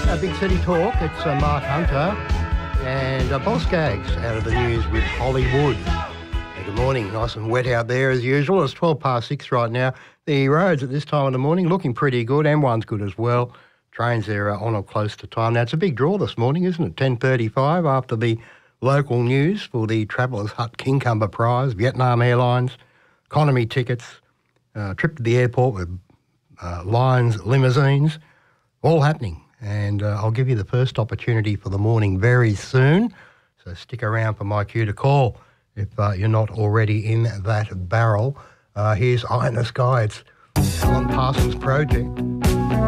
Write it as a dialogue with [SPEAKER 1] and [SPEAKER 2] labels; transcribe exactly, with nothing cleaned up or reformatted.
[SPEAKER 1] Uh, Big City Talk, it's uh, Mark Hunter and uh, Boss Gags out of the news with Hollywood. Hey, good morning, nice and wet out there as usual. It's twelve past six right now. The roads at this time of the morning looking pretty good. M one's good as well. Trains there are on or close to time. Now, it's a big draw this morning, isn't it? ten thirty-five after the local news for the Travellers Hut King-Cumber Prize, Vietnam Airlines, economy tickets, uh, trip to the airport with uh, Lions limousines, all happening. And uh, I'll give you the first opportunity for the morning very soon. So stick around for my cue to call if uh, you're not already in that barrel. Uh, here's Eye in the Sky. It's Alan Parsons' project.